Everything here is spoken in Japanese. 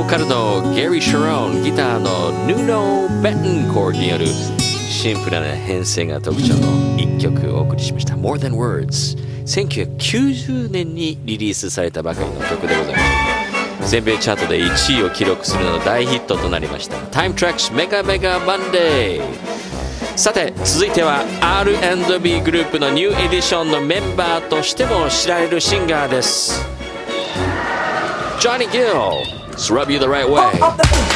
ボーカルのゲリー・シャロン、ギターのヌーノ・ベッテンコードによるシンプルな編成が特徴の一曲をお送りしました。More Than Words。1990年にリリースされたばかりの曲でございます。全米チャートで1位を記録するなど大ヒットとなりました。Time Tracks Mega Mega Monday。さて続いては R&B グループのニューエディションのメンバーとしても知られるシンガーです。Johnny Gill, Rub You the Right Way.